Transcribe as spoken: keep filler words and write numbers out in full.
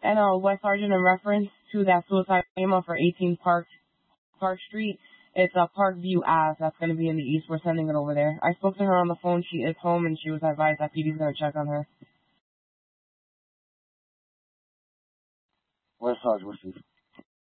And uh, West Sergeant, in reference to that suicide email for eighteen Park Park Street, it's a uh, Parkview Ave. That's going to be in the east. We're sending it over there. I spoke to her on the phone. She is home, and she was advised that P D's going to check on her. West Sergeant,